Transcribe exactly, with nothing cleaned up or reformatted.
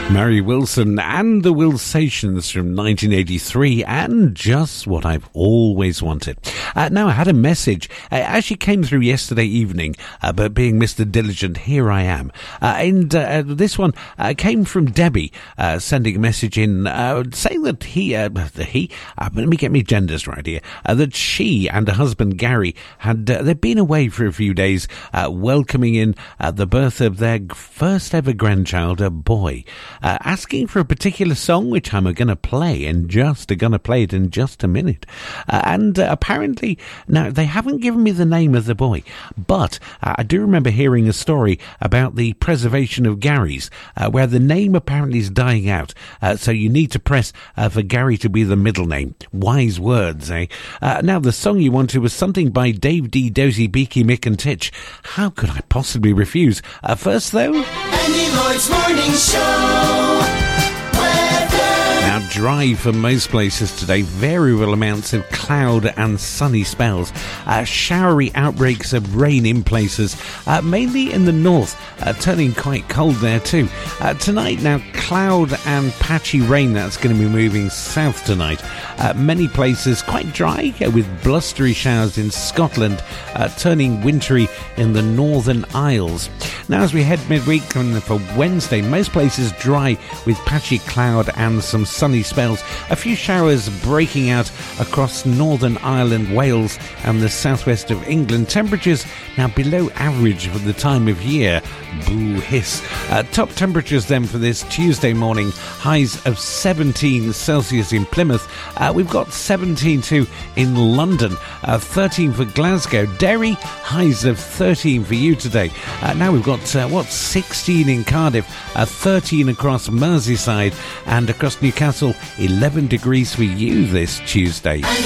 Mary Wilson and the Wilsations from nineteen eighty-three, and just what I've always wanted. Uh, now, I had a message. Uh, it actually came through yesterday evening, uh, but being Mister Diligent, here I am. Uh, and uh, this one uh, came from Debbie, uh, sending a message in, uh, saying that he, uh, he, uh, let me get me genders right here, uh, that she and her husband Gary had, uh, they'd been away for a few days, uh, welcoming in uh, the birth of their first ever grandchild, a boy. Uh, asking for a particular song, which I'm going to play in just, going to play it in just a minute. Uh, and uh, apparently, now, they haven't given me the name of the boy, but uh, I do remember hearing a story about the preservation of Gary's, uh, where the name apparently is dying out. Uh, so you need to press uh, for Gary to be the middle name. Wise words, eh? Uh, now, the song you wanted was something by Dave D, Dozy, Beaky, Mick and Titch. How could I possibly refuse? Uh, first, though... Andy Lloyd's Morning Show. Now, dry for most places today, variable amounts of cloud and sunny spells, uh, showery outbreaks of rain in places, uh, mainly in the north, uh, turning quite cold there too. Uh, tonight, now, cloud and patchy rain, that's going to be moving south tonight. Uh, many places quite dry, uh, with blustery showers in Scotland, uh, turning wintry in the Northern Isles. Now, as we head midweek and for Wednesday, most places dry with patchy cloud and some sunny spells. A few showers breaking out across Northern Ireland, Wales and the southwest of England. Temperatures now below average for the time of year. Boo hiss. Uh, top temperatures then for this Tuesday morning. Highs of seventeen Celsius in Plymouth. Uh, we've got seventeen too in London. Uh, thirteen for Glasgow. Derry, highs of thirteen for you today. Uh, now we've got, uh, what, sixteen in Cardiff. Uh, thirteen across Merseyside. And across Newcastle, eleven degrees for you this Tuesday.